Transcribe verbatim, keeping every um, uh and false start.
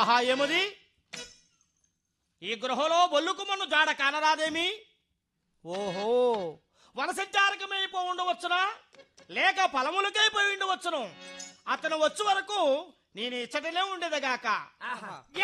ఆహా ఏమది ఈ గృహలో బొల్లుకుమన్ను జాడ కానరాదేమి? ఓహో వనసంచారకమైపో ఉండవచ్చునా, లేక పొలములకైపోయి ఉండవచ్చును. అతను వచ్చే వరకు నేను ఇచ్చటనే ఉండేదిగాక.